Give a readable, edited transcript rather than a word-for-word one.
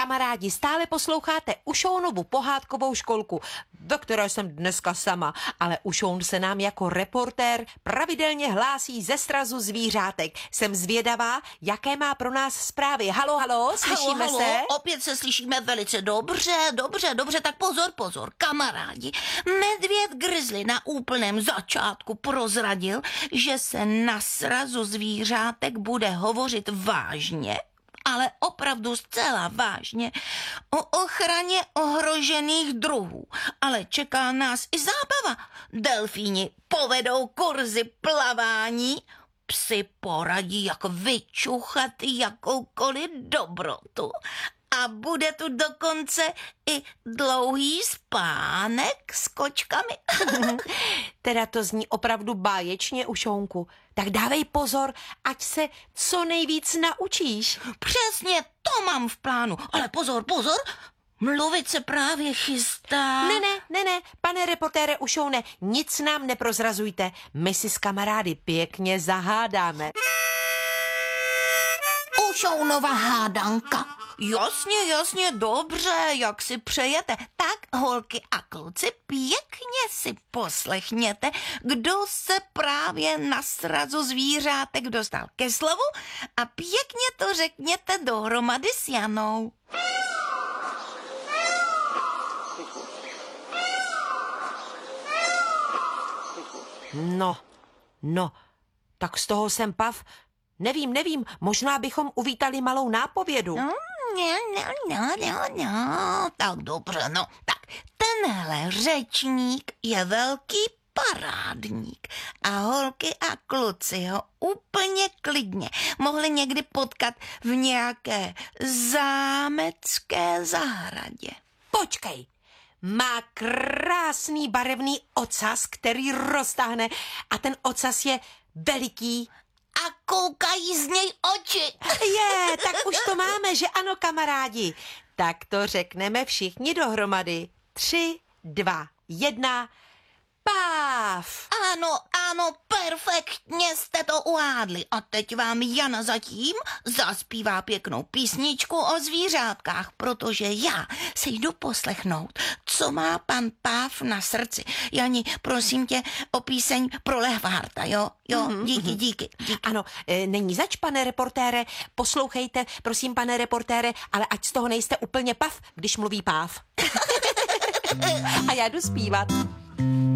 Kamarádi, stále posloucháte Ušounovu pohádkovou školku, ve které jsem dneska sama, ale Ušoun se nám jako reportér pravidelně hlásí ze srazu zvířátek. Jsem zvědavá, jaké má pro nás zprávy. Halo, slyšíme se? Opět se slyšíme velice dobře, tak pozor, kamarádi. Medvěd Grizzly na úplném začátku prozradil, že se na srazu zvířátek bude hovořit vážně, ale opravdu zcela vážně, o ochraně ohrožených druhů. Ale čeká nás i zábava. Delfíni povedou kurzy plavání, psi poradí, jak vyčuchat jakoukoliv dobrotu. A bude tu dokonce i dlouhý spánek s kočkami. Teda to zní opravdu báječně, Ušounku. Tak dávej pozor, ať se co nejvíc naučíš. Přesně to mám v plánu. Ale pozor, mluvit se právě chystá. Ne, pane reportére Ušoune, nic nám neprozrazujte. My si s kamarády pěkně zahádáme. Ušounova hádanka. Jasně, dobře, jak si přejete. Tak, holky a kluci, pěkně si poslechněte, kdo se právě na srazu zvířátek dostal ke slovu a pěkně to řekněte dohromady s Janou. No, tak z toho jsem pav. Nevím, možná bychom uvítali malou nápovědu. No, tak dobře, tak tenhle řečník je velký parádník a holky a kluci ho úplně klidně mohli někdy potkat v nějaké zámecké zahradě. Počkej, má krásný barevný ocas, který roztáhne a ten ocas je veliký. A koukají z něj oči. Tak už to máme, že ano, kamarádi. Tak to řekneme všichni dohromady. 3, 2, 1, páv. Ano, perfektně jste to uhádli. A teď vám Jana zatím zaspívá pěknou písničku o zvířátkách, protože já si jdu poslechnout, co má pan Páv na srdci. Jani, prosím tě o píseň pro Lehvárta, jo? Díky. Ano, není zač, pane reportére. Poslouchejte, prosím, pane reportére, ale ať z toho nejste úplně pav, když mluví páv. A já jdu zpívat.